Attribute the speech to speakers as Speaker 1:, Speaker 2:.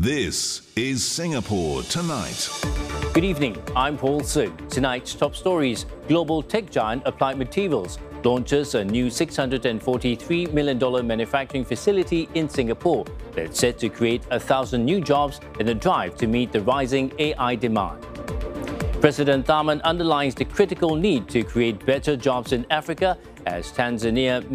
Speaker 1: This is Singapore Tonight.
Speaker 2: Good evening, I'm Paul Su. Tonight's top stories: global tech giant Applied Materials launches a new $643 million manufacturing facility in Singapore that's set to create 1,000 new jobs in a drive to meet the rising AI demand. President Tharman underlines the critical need to create better jobs in Africa as Tanzania